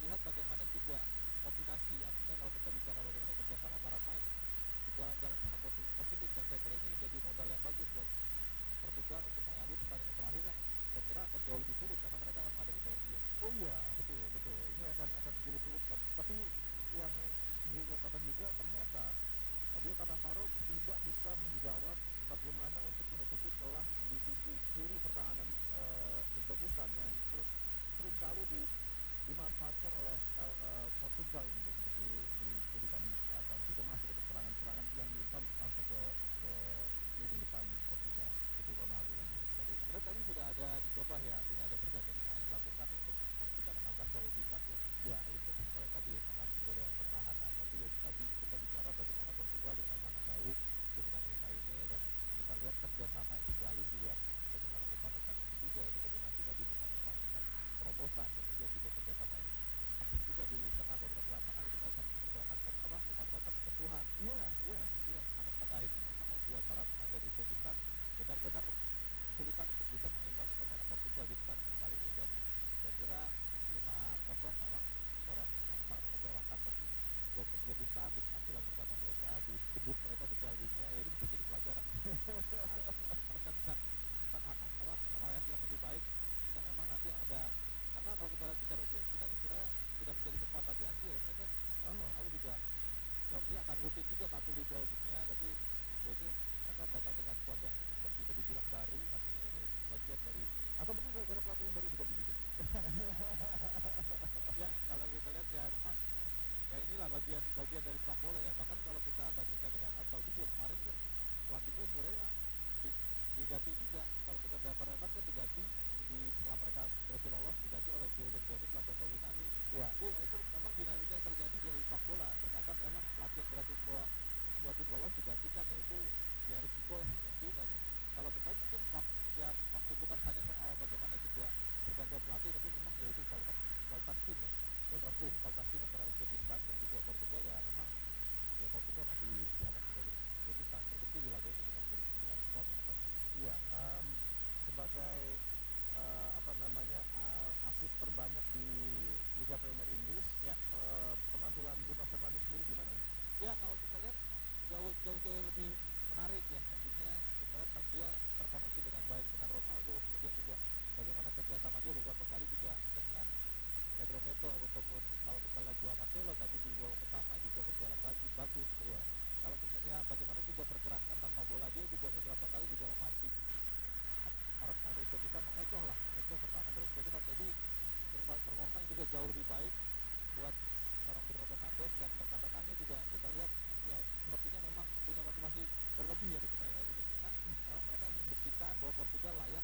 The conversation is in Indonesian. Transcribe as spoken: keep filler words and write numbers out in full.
lihat bagaimana juga kombinasi, artinya kalau kita bicara bagaimana kerjasama para pemain di jalan-jalan sangat positif, dan saya kira ini menjadi modal yang bagus buat Portugal untuk mengambil pertandingan terakhir yang saya kira akan jauh lebih sulit karena mereka akan menghadapi Kolombia. Oh iya, betul betul. Ini akan akan menjadi sulit. Tapi yang dikatakan juga ternyata Fabio Cannavaro tidak bisa menjawab bagaimana untuk menutupi celah di sisi kiri pertahanan uh, Uzbekistan yang terus seringkali di, dimanfaatkan oleh uh, uh, Portugal gitu untuk di, dijadikan apa? Juga masuk untuk serangan-serangan yang menyimpan langsung ke ke lini depan Portugal seperti Ronaldo dan lain sebagainya. Sebenarnya tadi sudah ada dicoba ya, artinya ada pergantian pemain dilakukan untuk paling tidak menambah soliditas ya, Ya. soliditas mereka di tengah dan juga dalam pertahanan. Tapi ya tadi kita bicara bagaimana Portugal bermain sangat baik di pertandingan kali ini, dan kita lihat kerjasama yang terjalin juga bagaimana umpan-umpan juga yang dikombinasi tadi dengan umpan-umpan terobosan, kemudian juga kerjasama yang aktif juga di lini tengah beberapa kali kita lihat pergerakan apa umpan-umpan satu kesuhan. Iya, iya. Itu yang akan pada akhirnya memang membuat para pemain dari Uzbekistan benar-benar kesulitan untuk bisa mengimbangi permainan Portugal di pertandingan kali ini, dan saya kira lima kosong memang orang sangat-sangat mengecewakan, tapi buat Uzbekistan di penampilan pertama mereka, di debut mereka di Piala Dunia, ya ini bisa jadi pelajaran. Mereka bisa apa melayani yang lebih baik jika memang nanti ada, karena kalau kita lihat bicara Uzbekistan sebenarnya sudah menjadi kekuatan di Asia ya, mereka oh. lalu juga sepertinya akan rutin juga tampil di Piala Dunia, tapi ya ini mereka datang dengan skuad yang bisa dibilang baru, artinya ini bagian dari, atau mungkin gara-gara pelatih yang baru diganti gitu. Ya kalau kita lihat ya memang ya inilah bagian bagian dari sepak bola ya. Bahkan kalau kita bandingkan dengan Arab Saudi juga kemarin kan pelatihnya sebenarnya diganti juga, kalau kita dapat-dapat kan diganti di setelah mereka berhasil lolos diganti oleh Joseph Goni, pelatih asal Yunani. Ya. Jadi itu memang dinamika yang terjadi dari sepak bola. Terkadang memang pelatih yang berhasil bawa buat tim lolos digantikan, yaitu ya risiko yang tinggi, dan kalau kita mungkin ya waktu bukan hanya soal bagaimana juga pergantian pelatih, tapi memang ya itu kualitas kualitas tim ya kualitas tim kualitas tim antara Uzbekistan dan juga Portugal, ya memang ya Portugal masih di atas Uzbekistan, terbukti di laga ini dengan dengan skor lima kosong. Iya, um, sebagai uh, apa namanya uh, asis terbanyak di Liga Premier Inggris, ya uh, penampilan Bruno Fernandes sendiri gimana? Ya kalau kita lihat jauh jauh jauh lebih menarik ya, artinya kita lihat dia terkoneksi dengan baik dengan Ronaldo, kemudian juga bagaimana kerjasama dia beberapa kali juga dengan Pedro Neto, ataupun kalau kita lihat Joao Cancelo tadi di babak pertama juga berjalan bagus bagus ya. Kalau kita ya bagaimana juga pergerakan tanpa bola dia juga beberapa kali juga memancing para pemain Uzbekistan mengecoh lah mengecoh pertahanan dari Uzbekistan, jadi performa juga jauh lebih baik buat seorang Bruno Fernandes, dan rekan-rekannya juga kita lihat ya sepertinya memang punya motivasi berlebih ya di pertandingan ini, karena memang mereka ingin membuktikan bahwa Portugal layak